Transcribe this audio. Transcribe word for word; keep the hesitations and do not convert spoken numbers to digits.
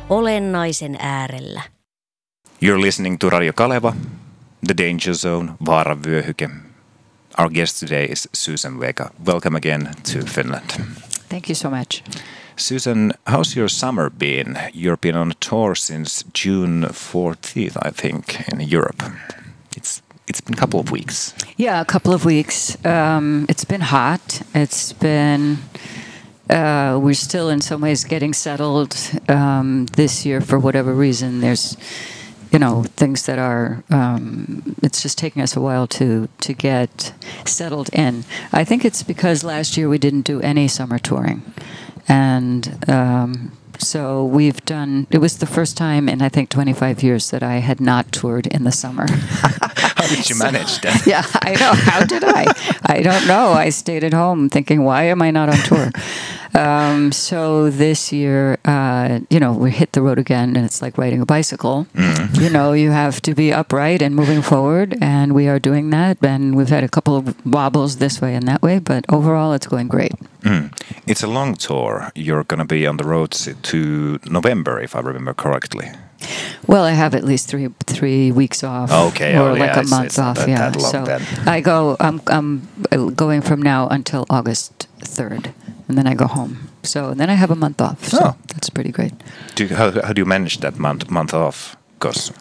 olennaisen äärellä. You're listening to Radio Kaleva, The Danger Zone, vaaravyöhyke. Our guest today is Susan Vega. Welcome again to Finland. Thank you so much. Susan, how's your summer been? You've been on tour since June fourteenth, I think, in Europe. It's it's been a couple of weeks. Yeah, a couple of weeks. Um, it's been hot. It's been. Uh, we're still in some ways getting settled um, this year for whatever reason. There's, you know, things that are. Um, it's just taking us a while to to get settled in. I think it's because last year we didn't do any summer touring. And um, so we've done, it was the first time in I think twenty-five years that I had not toured in the summer. How did you so, manage that? Yeah, I know. How did I? I don't know. I stayed at home thinking, why am I not on tour? Um, so this year, uh, you know, we hit the road again, and it's like riding a bicycle. Mm. You know, you have to be upright and moving forward, and we are doing that. And we've had a couple of wobbles this way and that way, but overall, it's going great. Mm. It's a long tour. You're going to be on the roads to November, if I remember correctly. Well, I have at least three three weeks off, okay, or oh, like yeah, a month it's off. That, yeah, that long so then. I go. I'm I'm going from now until August third, and then I go home. So then I have a month off. So oh. that's pretty great. Do you, how how do you manage that month month off? Because